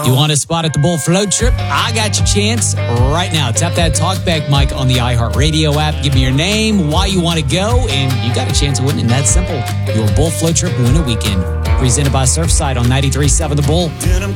You want a spot at the Bull Float Trip? I got your chance right now. Tap that talkback mic on the iHeartRadio app. Give me your name, why you want to go, and you got a chance of winning. That's simple. Your Bull Float Trip Winter Weekend. Presented by Surfside on 93.7 The Bull.